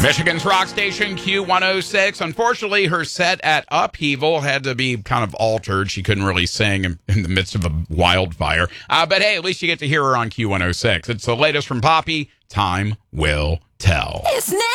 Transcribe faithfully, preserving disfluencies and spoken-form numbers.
Michigan's rock station, Q one oh six. Unfortunately, her set at Upheaval had to be kind of altered. She couldn't really sing in, in the midst of a wildfire. Uh, but hey, at least you get to hear her on Q one oh six. It's the latest from Poppy. Time will tell. It's